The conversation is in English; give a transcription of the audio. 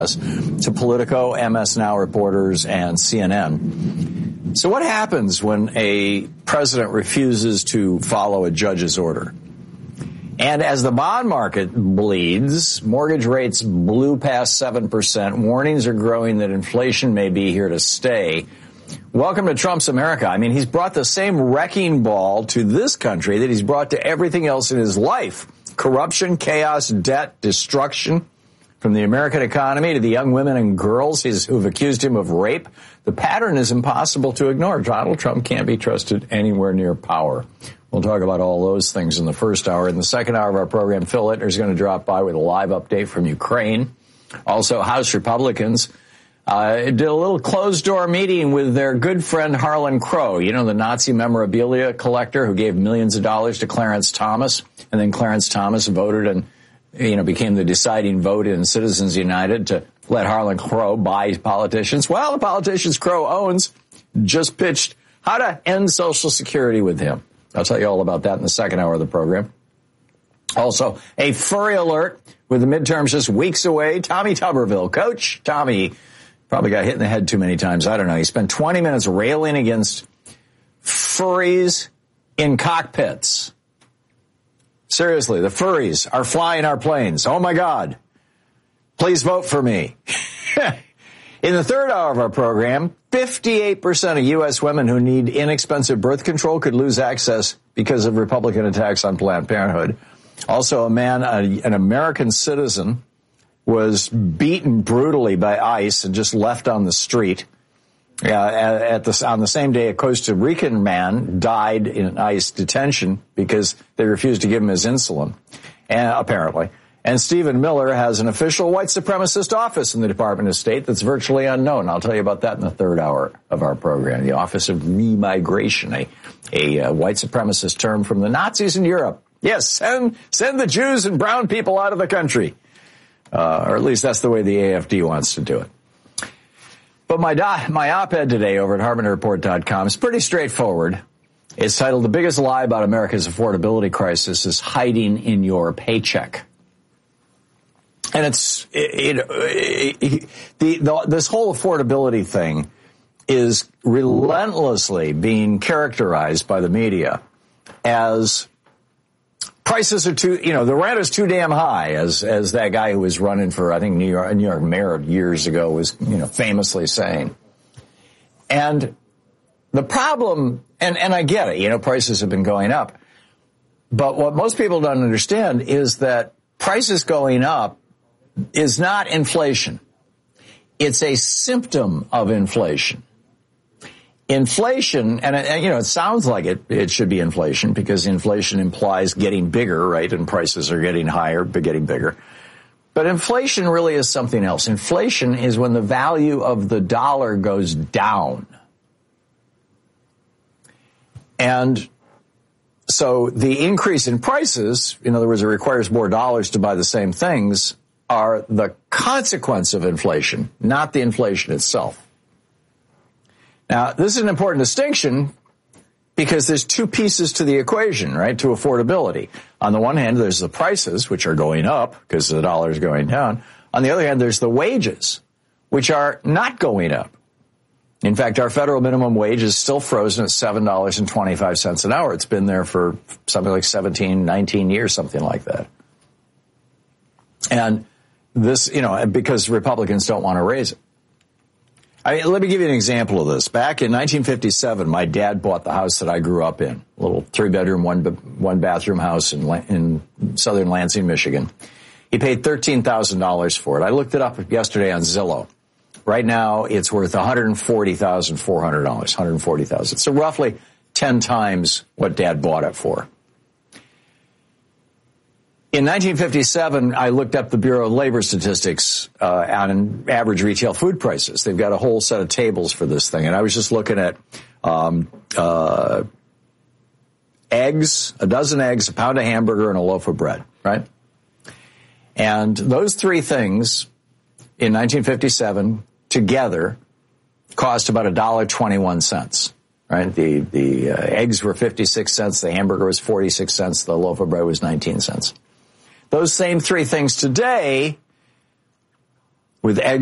to Politico, MS Now reporters, and CNN. So what happens when a president refuses to follow a judge's order? And as the bond market bleeds, mortgage rates blew past 7%. Warnings are growing that inflation may be here to stay. Welcome to Trump's America. I mean, he's brought the same wrecking ball to this country that he's brought to everything else in his life. Corruption, chaos, debt, destruction. From the American economy to the young women and girls who've accused him of rape, the pattern is impossible to ignore. Donald Trump can't be trusted anywhere near power. We'll talk about all those things in the first hour. In the second hour of our program, Phil Ittner is going to drop by with a live update from Ukraine. Also, House Republicans did a little closed-door meeting with their good friend Harlan Crow, you know, the Nazi memorabilia collector who gave millions of dollars to Clarence Thomas, and then Clarence Thomas voted and became the deciding vote in Citizens United to let Harlan Crow buy politicians. Well, the politicians Crow owns just pitched how to end Social Security with him. I'll tell you all about that in the second hour of the program. Also, a furry alert with the midterms just weeks away. Tommy Tuberville, Coach Tommy, probably got hit in the head too many times. I don't know. He spent 20 minutes railing against furries in cockpits. Seriously, the furries are flying our planes. Oh, my God. Please vote for me. In the third hour of our program, 58% of U.S. women who need inexpensive birth control could lose access because of Republican attacks on Planned Parenthood. Also, an American citizen, was beaten brutally by ICE and just left on the street. On the same day, a Costa Rican man died in ICE detention because they refused to give him his insulin, apparently. And Stephen Miller has an official white supremacist office in the Department of State that's virtually unknown. I'll tell you about that in the third hour of our program. The Office of Remigration, a white supremacist term from the Nazis in Europe. Yes, send the Jews and brown people out of the country. Or at least that's the way the AFD wants to do it. But my op-ed today over at HartmannReport.com is pretty straightforward. It's titled, "The Biggest Lie About America's Affordability Crisis is Hiding in Your Paycheck." And this whole affordability thing is relentlessly being characterized by the media as prices are the rent is too damn high, as that guy who was running for, I think, New York mayor years ago was, famously saying. And the problem, and I get it, prices have been going up. But what most people don't understand is that prices going up is not inflation. It's a symptom of inflation. Inflation, and it sounds like it should be inflation because inflation implies getting bigger, right? And prices are getting higher, but getting bigger. But inflation really is something else. Inflation is when the value of the dollar goes down. And so the increase in prices, in other words, it requires more dollars to buy the same things, are the consequence of inflation, not the inflation itself. Now, this is an important distinction because there's two pieces to the equation, right, to affordability. On the one hand, there's the prices, which are going up because the dollar is going down. On the other hand, there's the wages, which are not going up. In fact, our federal minimum wage is still frozen at $7.25 an hour. It's been there for something like 17, 19 years, something like that. And this, because Republicans don't want to raise it. Let me give you an example of this. Back in 1957, my dad bought the house that I grew up in, a little 3-bedroom, one bathroom house in southern Lansing, Michigan. He paid $13,000 for it. I looked it up yesterday on Zillow. Right now, it's worth $140,400, $140,000. So roughly 10 times what Dad bought it for. In 1957, I looked up the Bureau of Labor Statistics on average retail food prices. They've got a whole set of tables for this thing. And I was just looking at eggs, a dozen eggs, a pound of hamburger, and a loaf of bread, right? And those three things in 1957 together cost about $1.21, right? The eggs were 56 cents, the hamburger was 46 cents, the loaf of bread was 19 cents. Those same three things today with egg